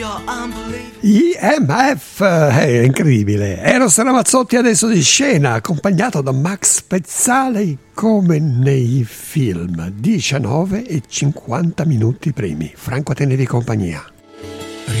IMF, è incredibile. Eros Ramazzotti adesso di scena, accompagnato da Max Pezzali come nei film. 19 e 50 minuti primi. Franco, tenevi compagnia.